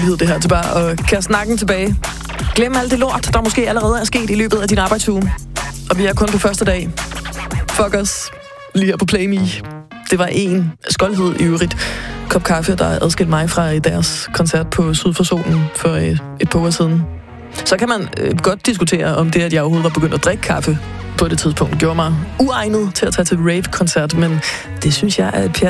mulighed, det her, til bare at kaste nakken tilbage. Glem alt det lort, der måske allerede er sket i løbet af din arbejdsuge. Og vi er kun på første dag. Fuck os. Lige her på Play Me. Det var en skoldhed i øvrigt. Kop kaffe, der adskilte mig fra deres koncert på Syd for Solen for et par uger siden. Så kan man godt diskutere, om det, at jeg overhovedet var begyndt at drikke kaffe på det tidspunkt, gjorde mig uegnet til at tage til rave-koncert, men det synes jeg er et